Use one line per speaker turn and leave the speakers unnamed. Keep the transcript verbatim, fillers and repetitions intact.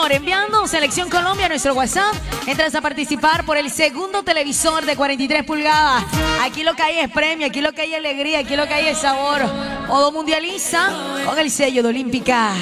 señor, enviando Selección Colombia a nuestro WhatsApp, entras a participar por el segundo televisor de cuarenta y tres pulgadas. Aquí lo que hay es premio, aquí lo que hay es alegría, aquí lo que hay es sabor. Odo Mundializa con el sello de Olímpica.